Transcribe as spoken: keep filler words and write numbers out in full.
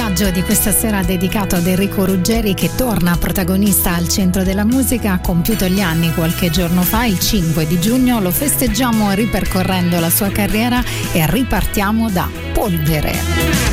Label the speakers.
Speaker 1: Omaggio di questa sera dedicato ad Enrico Ruggeri, che torna protagonista al centro della musica. Ha compiuto gli anni qualche giorno fa, il cinque di giugno. Lo festeggiamo ripercorrendo la sua carriera e ripartiamo da Polvere.